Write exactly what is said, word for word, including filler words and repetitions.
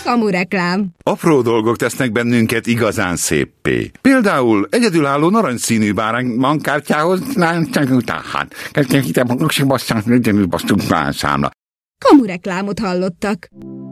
Kamureklám. Apró dolgok tesznek bennünket igazán széppé. Például egyedülálló narancsszínű bárány bankkártyához Kamureklámot hallottak.